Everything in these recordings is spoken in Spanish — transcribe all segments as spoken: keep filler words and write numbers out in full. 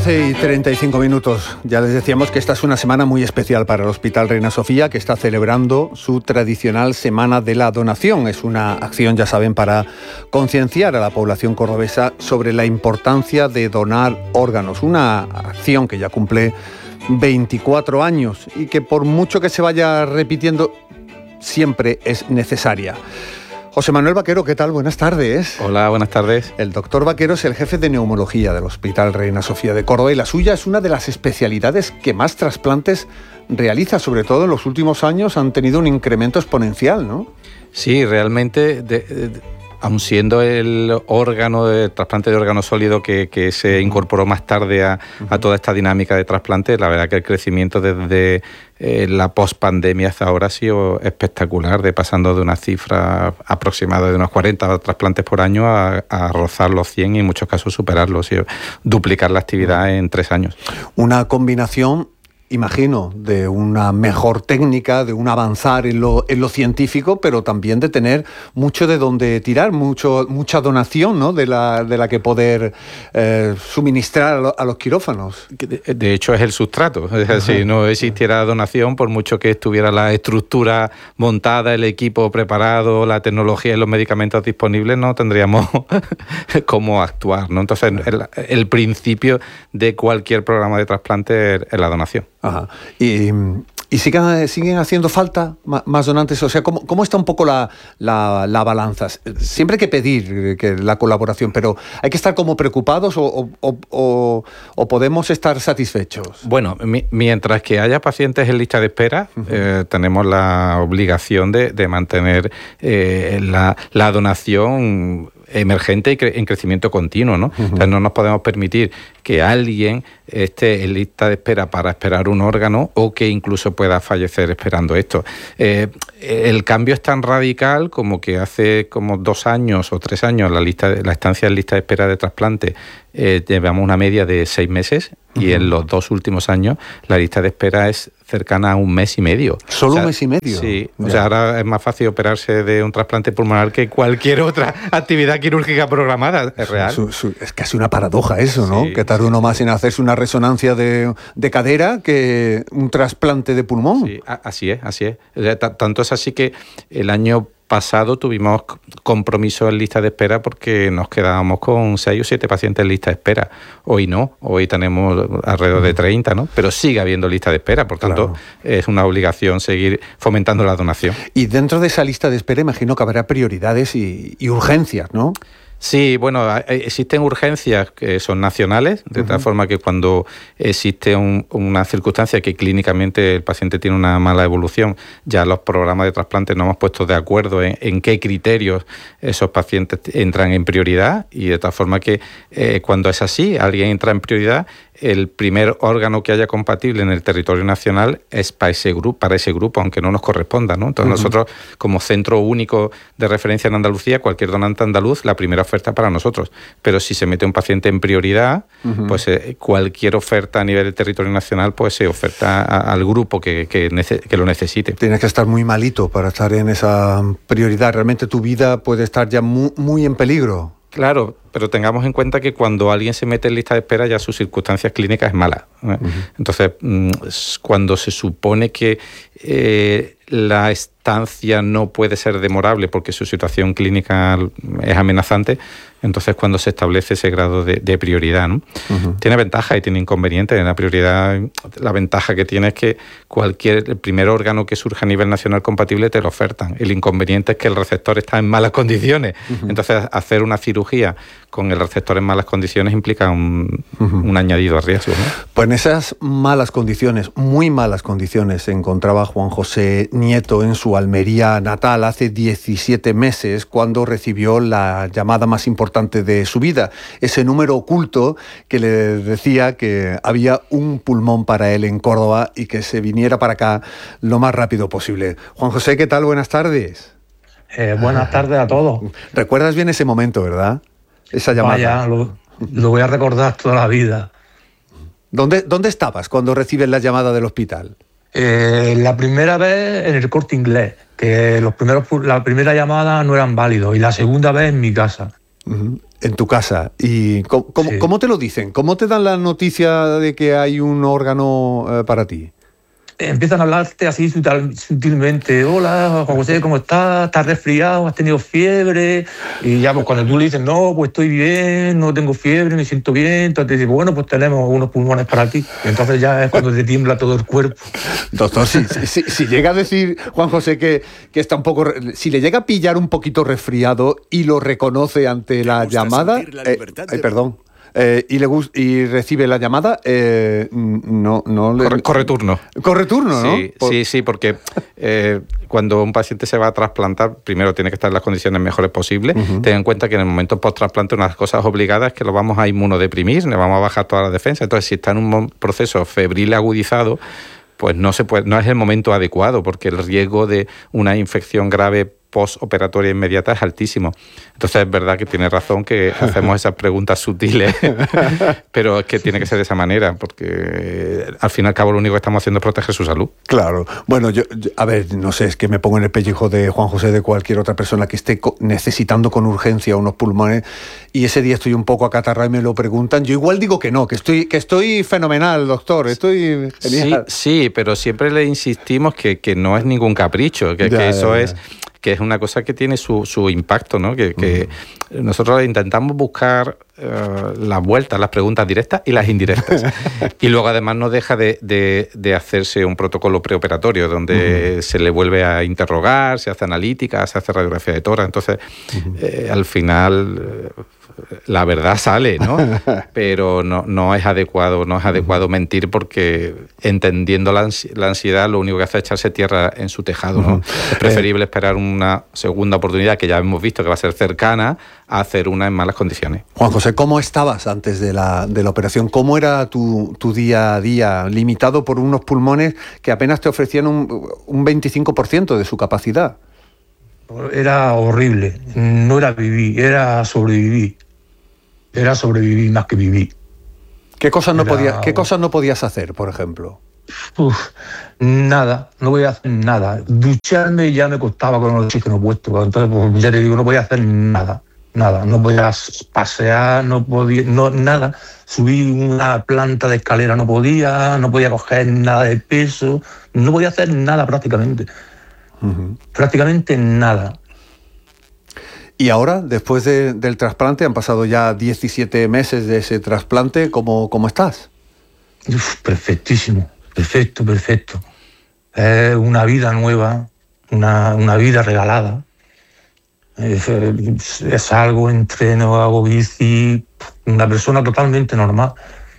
doce y treinta y cinco minutos. Ya les decíamos que esta es una semana muy especial para el Hospital Reina Sofía, que está celebrando su tradicional Semana de la Donación. Es una acción, ya saben, para concienciar a la población cordobesa sobre la importancia de donar órganos. Una acción que ya cumple veinticuatro años y que, por mucho que se vaya repitiendo, siempre es necesaria. José Manuel Vaquero, ¿qué tal? Buenas tardes. Hola, buenas tardes. El doctor Vaquero es el jefe de neumología del Hospital Reina Sofía de Córdoba y la suya es una de las especialidades que más trasplantes realiza. Sobre todo en los últimos años han tenido un incremento exponencial, ¿no? Sí, realmente, de, de, aun siendo el órgano de trasplante de órgano sólido que, que se incorporó más tarde a, a toda esta dinámica de trasplante, la verdad que el crecimiento desde eh, la pospandemia hasta ahora ha sido espectacular, de pasando de una cifra aproximada de unos cuarenta trasplantes por año a, a rozar los cien y en muchos casos superarlos, y duplicar la actividad en tres años. Una combinación, imagino, de una mejor técnica, de un avanzar en lo, en lo científico, pero también de tener mucho de donde tirar, mucho, mucha donación, ¿no?, de la, de la que poder eh, suministrar a, lo, a los quirófanos. De, de hecho, es el sustrato. Es decir, si no existiera donación, por mucho que estuviera la estructura montada, el equipo preparado, la tecnología y los medicamentos disponibles, no tendríamos cómo actuar, ¿no? Entonces, el, el principio de cualquier programa de trasplante es la donación. Ajá. Y, y siguen, siguen haciendo falta más donantes. O sea, ¿cómo, cómo está un poco la, la, la balanza? Siempre hay que pedir que la colaboración, pero ¿hay que estar como preocupados o, o, o, o podemos estar satisfechos? Bueno, mi, mientras que haya pacientes en lista de espera, uh-huh. eh, tenemos la obligación de, de mantener eh, la, la donación emergente y cre- en crecimiento continuo, ¿no? Uh-huh. O sea, no nos podemos permitir que alguien esté en lista de espera para esperar un órgano o que incluso pueda fallecer esperando esto. Eh, el cambio es tan radical como que hace como dos años o tres años la lista, la estancia en lista de espera de trasplante eh, llevamos una media de seis meses uh-huh. y en los dos últimos años la lista de espera es cercana a un mes y medio. ¿Solo o sea, un mes y medio? Sí, ya. O sea, ahora es más fácil operarse de un trasplante pulmonar que cualquier otra actividad quirúrgica programada. Es real. Su, su, es casi una paradoja eso, ¿no? Sí, que tarde uno más en hacerse una resonancia de, de cadera que un trasplante de pulmón. Sí, así es, así es. O sea, t- tanto es así que el año pasado tuvimos compromiso en lista de espera porque nos quedábamos con seis o siete pacientes en lista de espera. Hoy no, hoy tenemos alrededor de treinta, ¿no? Pero sigue habiendo lista de espera, por tanto, claro. Es una obligación seguir fomentando la donación. Y dentro de esa lista de espera imagino que habrá prioridades y, y urgencias, ¿no? Sí, bueno, existen urgencias que son nacionales, de uh-huh. tal forma que cuando existe un, una circunstancia que clínicamente el paciente tiene una mala evolución, ya los programas de trasplante nos hemos puesto de acuerdo en, en qué criterios esos pacientes entran en prioridad, y de tal forma que eh, cuando es así, alguien entra en prioridad, el primer órgano que haya compatible en el territorio nacional es para ese grupo, para ese grupo, aunque no nos corresponda, ¿no? Entonces uh-huh. nosotros, como centro único de referencia en Andalucía, cualquier donante andaluz, la primera oferta para nosotros. Pero si se mete un paciente en prioridad, uh-huh. pues eh, cualquier oferta a nivel del territorio nacional, pues se oferta a, al grupo que, que, nece- que lo necesite. Tienes que estar muy malito para estar en esa prioridad. Realmente tu vida puede estar ya muy, muy en peligro. Claro, pero tengamos en cuenta que cuando alguien se mete en lista de espera ya sus circunstancias clínicas es mala. ¿eh? Uh-huh. Entonces, cuando se supone que eh, la estancia no puede ser demorable porque su situación clínica es amenazante, entonces cuando se establece ese grado de, de prioridad, ¿no? Uh-huh. Tiene ventajas y tiene inconvenientes. En la prioridad, la ventaja que tiene es que cualquier, el primer órgano que surja a nivel nacional compatible te lo ofertan. El inconveniente es que el receptor está en malas condiciones. Uh-huh. Entonces, hacer una cirugía con el receptor en malas condiciones implica un, uh-huh. un añadido a riesgo, ¿no? Pues en esas malas condiciones, muy malas condiciones, se encontraba Juan José Nieto en su Almería natal hace diecisiete meses, cuando recibió la llamada más importante de su vida, ese número oculto que le decía que había un pulmón para él en Córdoba y que se viniera para acá lo más rápido posible. Juan José, ¿qué tal? Buenas tardes. Eh, buenas tardes a todos. ¿Recuerdas bien ese momento, verdad? Esa llamada. Vaya, lo, lo voy a recordar toda la vida. ¿Dónde, dónde estabas cuando recibes la llamada del hospital? Eh, la primera vez en el Corte Inglés, que los primeros, la primera llamada no eran válidos, y la segunda vez en mi casa. Uh-huh. En tu casa. ¿Y cómo, cómo, Sí. cómo te lo dicen? ¿Cómo te dan la noticia de que hay un órgano eh, para ti? Empiezan a hablarte así sutil- sutilmente. Hola, Juan José, ¿cómo estás? ¿Estás resfriado? ¿Has tenido fiebre? Y ya, pues cuando tú le dices, no, pues estoy bien, no tengo fiebre, me siento bien, entonces te dicen, bueno, pues tenemos unos pulmones para ti. Y entonces ya es cuando te tiembla todo el cuerpo. Doctor, si, si, si llega a decir Juan José que, que está un poco... re- Si le llega a pillar un poquito resfriado y lo reconoce ante la gusta llamada... sentir la eh, libertad ay, de- perdón. Eh, y, le gus- y recibe la llamada, eh, no, no le... Corre, corre turno. Corre turno, ¿no? Sí, Por- sí, sí, porque eh, cuando un paciente se va a trasplantar, primero tiene que estar en las condiciones mejores posibles. Ujú. Ten en cuenta que en el momento post-trasplante una de las cosas obligadas es que lo vamos a inmunodeprimir, le vamos a bajar toda la defensa. Entonces, si está en un mo- proceso febril agudizado, pues no se puede, no es el momento adecuado, porque el riesgo de una infección grave postoperatoria inmediata es altísimo. Entonces es verdad que tiene razón que hacemos esas preguntas sutiles, pero es que tiene que ser de esa manera, porque al fin y al cabo lo único que estamos haciendo es proteger su salud. Claro. Bueno, yo, yo- a ver, no sé, es que me pongo en el pellejo de Juan José, de cualquier otra persona que esté co- necesitando con urgencia unos pulmones, y ese día estoy un poco acatarrado y me lo preguntan. Yo igual digo que no, que estoy, que estoy fenomenal, doctor, estoy Sí, genial. sí, pero siempre le insistimos que, que no es ningún capricho, que, Ya, que ya, eso ya. es que es una cosa que tiene su, su impacto, ¿no? Que, que nosotros intentamos buscar eh, las vueltas, las preguntas directas y las indirectas. Y luego además no deja de, de, de hacerse un protocolo preoperatorio donde uh-huh. se le vuelve a interrogar, se hace analítica, se hace radiografía de tórax. Entonces, uh-huh. eh, al final... Eh, la verdad sale, ¿no? Pero no, no es adecuado, no es adecuado mentir, porque entendiendo la, ansi- la ansiedad, lo único que hace es echarse tierra en su tejado, ¿no? Uh-huh. Es preferible esperar una segunda oportunidad, que ya hemos visto que va a ser cercana, a hacer una en malas condiciones. Juan José, ¿cómo estabas antes de la, de la operación? ¿Cómo era tu, tu día a día, limitado por unos pulmones que apenas te ofrecían un, un veinticinco por ciento de su capacidad? Era horrible, no era vivir, era sobrevivir. Era sobrevivir más que vivir. ¿Qué cosas no, Era... podía, ¿qué cosas no podías hacer, por ejemplo? Uf, nada, no voy a hacer nada. Ducharme ya me costaba con el oxígeno puesto. Entonces, pues, ya te digo, no voy a hacer nada. Nada, no podía pasear, no podía, no, nada. Subir una planta de escalera no podía, no podía coger nada de peso, no podía hacer nada prácticamente. Uh-huh. Prácticamente nada. Y ahora, después de, del trasplante, han pasado ya diecisiete meses de ese trasplante, ¿cómo, cómo estás? Uf, perfectísimo, perfecto, perfecto. Es una vida nueva, una, una vida regalada. Es, es algo, entreno, hago bici, una persona totalmente normal.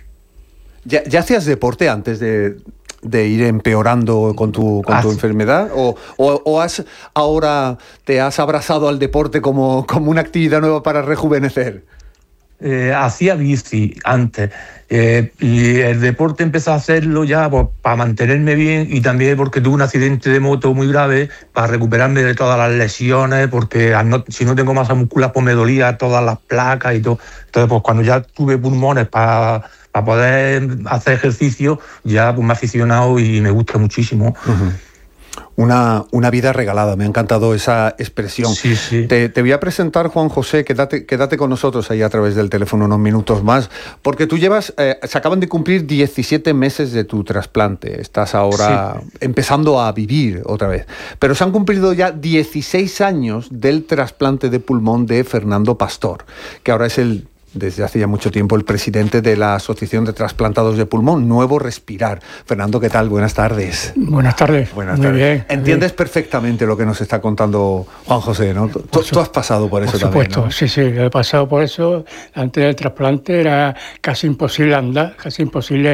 ¿Ya, ya hacías deporte antes de, de ir empeorando con tu, con tu ah, enfermedad? ¿O, o, o has, ahora te has abrazado al deporte como, como una actividad nueva para rejuvenecer? Eh, hacía bici antes eh, y el deporte empecé a hacerlo ya pues, para mantenerme bien, y también porque tuve un accidente de moto muy grave, para recuperarme de todas las lesiones, porque no, si no tengo masa muscular pues me dolía todas las placas y todo. Entonces pues cuando ya tuve pulmones para para poder hacer ejercicio, ya pues me he aficionado y me gusta muchísimo. Uh-huh. Una, una vida regalada, me ha encantado esa expresión. Sí, sí. Te, te voy a presentar, Juan José, quédate, quédate con nosotros ahí a través del teléfono unos minutos más, porque tú llevas, eh, se acaban de cumplir diecisiete meses de tu trasplante, estás ahora sí. empezando a vivir otra vez, pero se han cumplido ya dieciséis años del trasplante de pulmón de Fernando Pastor, que ahora es el... desde hace ya mucho tiempo el presidente de la Asociación de Trasplantados de Pulmón, Nuevo Respirar. Fernando, ¿qué tal? Buenas tardes. Buenas tardes. Buenas muy tardes. bien. Entiendes bien. perfectamente lo que nos está contando Juan José, ¿no? Tú, tú has pasado por eso por supuesto, también, ¿no? Sí, sí, he pasado por eso. Antes del trasplante era casi imposible andar, casi imposible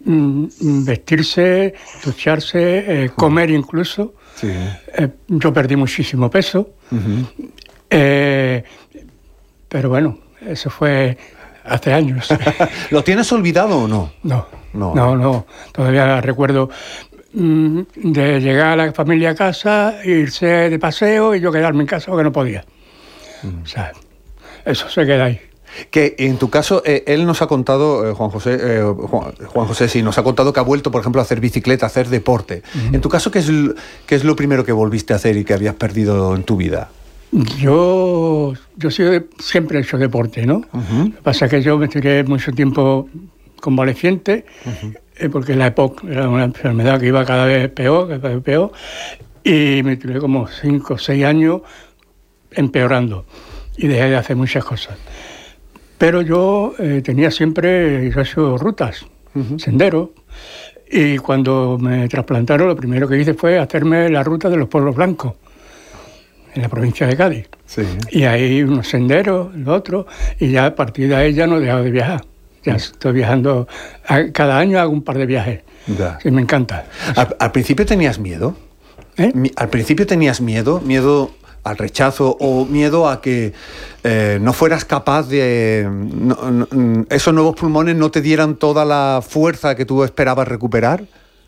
mm, vestirse, ducharse, eh, comer incluso. Sí. Eh, yo perdí muchísimo peso. Uh-huh. Eh, pero bueno, eso fue hace años. ¿Lo tienes olvidado o no? No, no, no, no. Todavía recuerdo mmm, de llegar a la familia a casa, irse de paseo y yo quedarme en casa porque no podía. Mm. O sea, eso se queda ahí. Que en tu caso, eh, él nos ha contado, eh, Juan José, eh, Juan, Juan José, sí, nos ha contado que ha vuelto, por ejemplo, a hacer bicicleta, a hacer deporte. Uh-huh. En tu caso, ¿qué es, ¿qué es lo primero que volviste a hacer y que habías perdido en tu vida? Yo, yo soy, siempre he hecho deporte, ¿no? Uh-huh. Lo que pasa es que yo me tiré mucho tiempo convaleciente, uh-huh. eh, porque la EPOC era una enfermedad que iba cada vez peor, cada vez peor, y me tiré como cinco o seis años empeorando, y dejé de hacer muchas cosas. Pero yo eh, tenía siempre, yo he hecho rutas, uh-huh. senderos, y cuando me trasplantaron lo primero que hice fue hacerme la ruta de los pueblos blancos, en la provincia de Cádiz. Sí. Y ahí unos senderos, el otro, y ya a partir de ahí ya no he dejado de viajar. Ya mm. estoy viajando, cada año hago un par de viajes. Ya. Sí, me encanta. ¿Al, al principio tenías miedo? ¿Eh? ¿Al principio tenías miedo? ¿Miedo al rechazo o miedo a que eh, no fueras capaz de... No, no, esos nuevos pulmones no te dieran toda la fuerza que tú esperabas recuperar?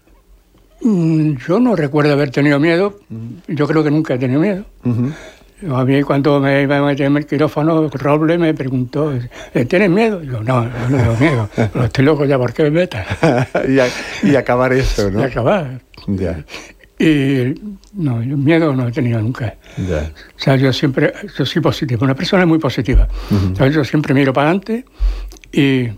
Yo no recuerdo haber tenido miedo. Yo creo que nunca he tenido miedo. Uh-huh. A mí cuando me iba a meter en el quirófano, Roble me preguntó, ¿tienes miedo? Y yo, no, no tengo miedo. Pero estoy loco ya, ¿por qué me metas? y, a, y acabar eso, ¿no? Y acabar. Ya. Y no, yo miedo no he tenido nunca. Ya. O sea, yo siempre, yo soy positivo, una persona muy positiva. Uh-huh. O sea, yo siempre miro para adelante y...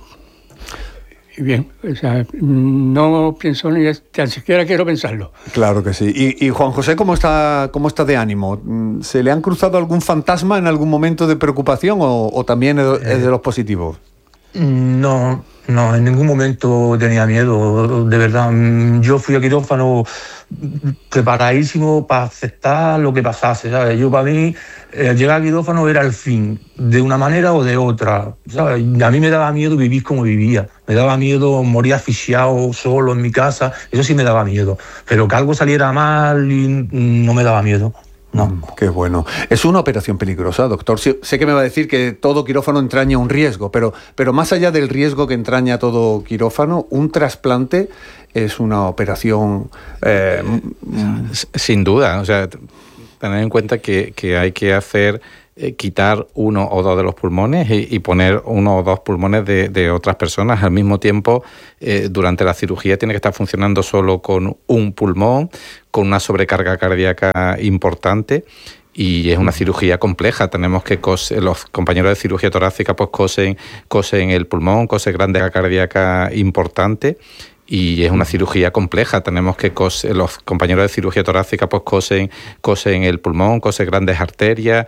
Y bien, o sea, no pienso ni tan siquiera quiero pensarlo. Claro que sí. ¿Y, y Juan José cómo está, cómo está de ánimo? ¿Se le han cruzado algún fantasma en algún momento de preocupación o, o también es de los positivos? No, no, en ningún momento tenía miedo, de verdad. Yo fui a quirófano preparadísimo para aceptar lo que pasase, ¿sabes? Yo, para mí, eh, llegar a quirófano era el fin, de una manera o de otra, ¿sabes? A mí me daba miedo vivir como vivía, me daba miedo morir asfixiado solo en mi casa, eso sí me daba miedo, pero que algo saliera mal y no me daba miedo. No. Mm, qué bueno. Es una operación peligrosa, doctor. Sí, sé que me va a decir que todo quirófano entraña un riesgo, pero, pero más allá del riesgo que entraña todo quirófano, un trasplante es una operación... Eh, Sin duda. O sea, tener en cuenta que, que hay que hacer... Eh, quitar uno o dos de los pulmones y, y poner uno o dos pulmones de, de otras personas. Al mismo tiempo, eh, durante la cirugía tiene que estar funcionando solo con un pulmón, con una sobrecarga cardíaca importante, y es una cirugía compleja. Tenemos que coser, los compañeros de cirugía torácica pues cosen, cosen el pulmón, cosen grande cardíaca importante. Y es una cirugía compleja, tenemos que coser, los compañeros de cirugía torácica pues cosen, cosen el pulmón, cosen grandes arterias,